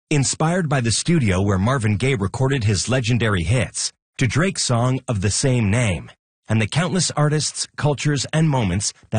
Inspired by the studio where Marvin Gaye recorded his legendary hits, to Drake's song of the same name, and the countless artists, cultures, and moments that